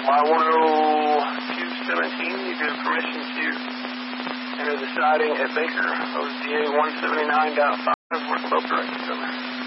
Y10217, you do have permission to enter the siding at Baker, OZA 179.5, work both directions, over.